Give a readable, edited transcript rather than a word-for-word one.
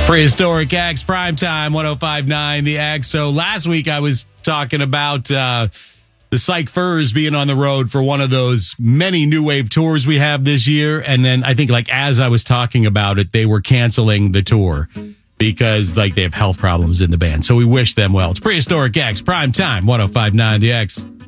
Prehistoric X, Primetime, 105.9 The X. So last week I was talking about the Psych Furs being on the road for one of those many new wave tours we have this year. And then I think as I was talking about it, they were canceling the tour because they have health problems in the band. So we wish them well. It's Prehistoric X, Primetime, 105.9 The X.